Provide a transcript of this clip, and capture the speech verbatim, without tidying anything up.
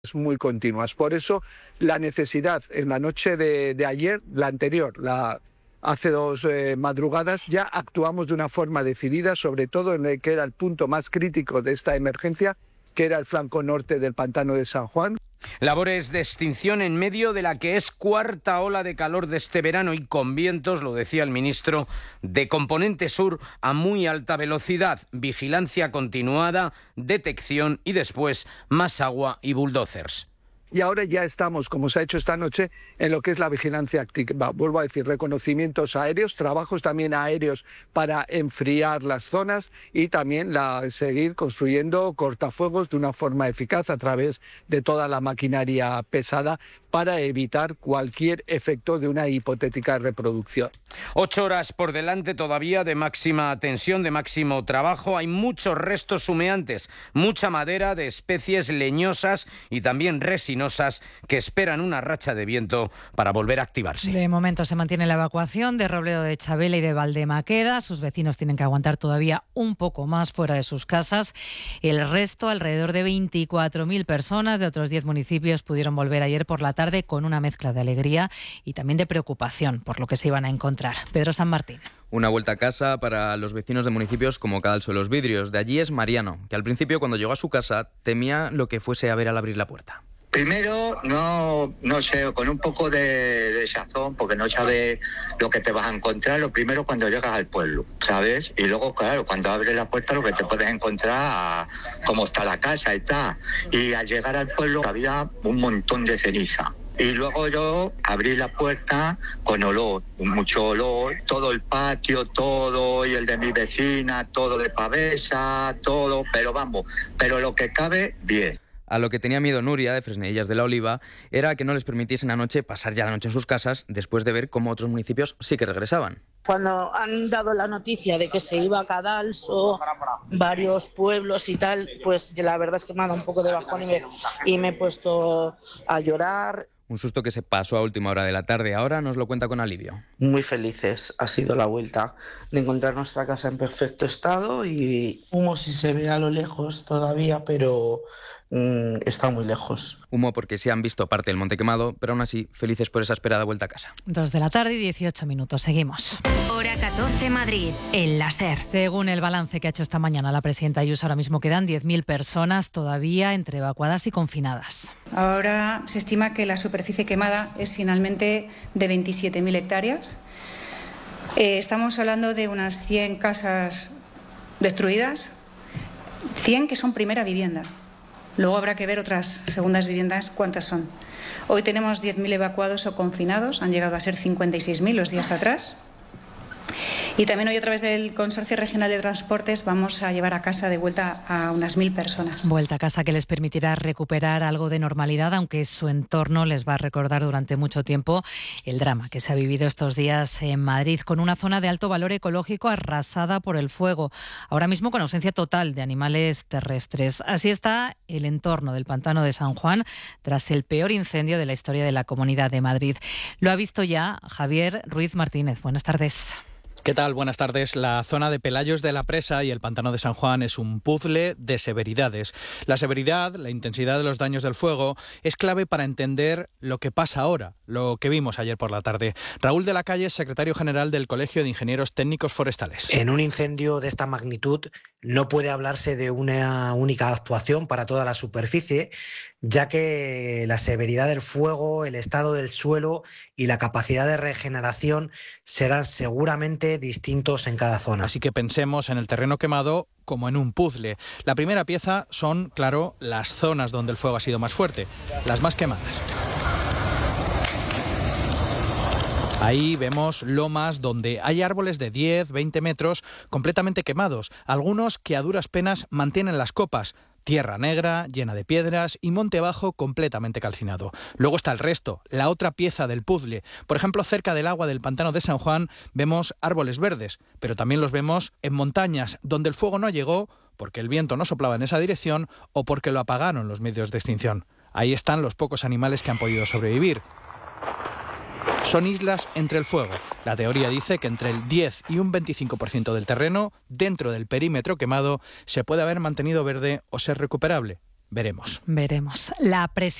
muy continuas. Por eso la necesidad en la noche de, de ayer, la anterior, la hace dos eh, madrugadas, ya actuamos de una forma decidida, sobre todo en el que era el punto más crítico de esta emergencia, que era el flanco norte del pantano de San Juan. Labores de extinción en medio de la que es cuarta ola de calor de este verano y con vientos, lo decía el ministro, de componente sur a muy alta velocidad. Vigilancia continuada, detección y después más agua y bulldozers. Y ahora ya estamos, como se ha hecho esta noche, en lo que es la vigilancia activa. Vuelvo a decir, reconocimientos aéreos, trabajos también aéreos para enfriar las zonas y también la, seguir construyendo cortafuegos de una forma eficaz a través de toda la maquinaria pesada para evitar cualquier efecto de una hipotética reproducción. Ocho horas por delante todavía de máxima tensión, de máximo trabajo. Hay muchos restos humeantes, mucha madera de especies leñosas y también resinosas que esperan una racha de viento para volver a activarse. De momento se mantiene la evacuación de Robledo de Chabela y de Valdemaqueda. Sus vecinos tienen que aguantar todavía un poco más fuera de sus casas. El resto, alrededor de veinticuatro mil personas de otros diez municipios, pudieron volver ayer por la tarde con una mezcla de alegría y también de preocupación por lo que se iban a encontrar. Pedro San Martín. Una vuelta a casa para los vecinos de municipios como Cadalso de los Vidrios. De allí es Mariano, que al principio, cuando llegó a su casa, temía lo que fuese a ver al abrir la puerta. Primero, no, no sé, con un poco de, de sazón, porque no sabes lo que te vas a encontrar. Lo primero cuando llegas al pueblo, ¿sabes? Y luego, claro, cuando abres la puerta lo que te puedes encontrar, cómo está la casa y tal. Y al llegar al pueblo había un montón de ceniza. Y luego yo abrí la puerta con olor, mucho olor, todo el patio, todo, y el de mi vecina, todo de pavesa, todo, pero vamos, pero lo que cabe, bien. A lo que tenía miedo Nuria, de Fresnedillas de la Oliva, era que no les permitiesen anoche pasar ya la noche en sus casas después de ver cómo otros municipios sí que regresaban. Cuando han dado la noticia de que se iba a Cadalso, varios pueblos y tal, pues la verdad es que me ha dado un poco de bajón y me, y me he puesto a llorar. Un susto que se pasó a última hora de la tarde. Ahora nos lo cuenta con alivio. Muy felices. Ha sido la vuelta de encontrar nuestra casa en perfecto estado y humo si se ve a lo lejos todavía, pero mmm, está muy lejos. Humo porque se han visto parte del monte quemado, pero aún así felices por esa esperada vuelta a casa. Dos de la tarde y dieciocho minutos. Seguimos. Hora catorce Madrid, el láser. Según el balance que ha hecho esta mañana la presidenta Ayuso, ahora mismo quedan diez mil personas todavía entre evacuadas y confinadas. Ahora se estima que la superficie quemada es finalmente de veintisiete mil hectáreas. Eh, estamos hablando de unas cien casas destruidas, cien que son primera vivienda. Luego habrá que ver otras segundas viviendas cuántas son. Hoy tenemos diez mil evacuados o confinados, han llegado a ser cincuenta y seis mil los días atrás. Y también hoy, a través del Consorcio Regional de Transportes, vamos a llevar a casa de vuelta a unas mil personas. Vuelta a casa que les permitirá recuperar algo de normalidad, aunque su entorno les va a recordar durante mucho tiempo el drama que se ha vivido estos días en Madrid, con una zona de alto valor ecológico arrasada por el fuego, ahora mismo con ausencia total de animales terrestres. Así está el entorno del pantano de San Juan tras el peor incendio de la historia de la Comunidad de Madrid. Lo ha visto ya Javier Ruiz Martínez. Buenas tardes. ¿Qué tal? Buenas tardes. La zona de Pelayos de la Presa y el pantano de San Juan es un puzzle de severidades. La severidad, la intensidad de los daños del fuego es clave para entender lo que pasa ahora, lo que vimos ayer por la tarde. Raúl de la Calle es secretario general del Colegio de Ingenieros Técnicos Forestales. En un incendio de esta magnitud no puede hablarse de una única actuación para toda la superficie, ya que la severidad del fuego, el estado del suelo y la capacidad de regeneración serán seguramente distintos en cada zona. Así que pensemos en el terreno quemado como en un puzzle. La primera pieza son, claro, las zonas donde el fuego ha sido más fuerte, las más quemadas. Ahí vemos lomas donde hay árboles de diez, veinte metros completamente quemados, algunos que a duras penas mantienen las copas. Tierra negra, llena de piedras y monte bajo completamente calcinado. Luego está el resto, la otra pieza del puzzle. Por ejemplo, cerca del agua del pantano de San Juan vemos árboles verdes, pero también los vemos en montañas donde el fuego no llegó porque el viento no soplaba en esa dirección o porque lo apagaron los medios de extinción. Ahí están los pocos animales que han podido sobrevivir. Son islas entre el fuego. La teoría dice que entre el diez y un veinticinco por ciento del terreno, dentro del perímetro quemado, se puede haber mantenido verde o ser recuperable. veremos. Veremos. La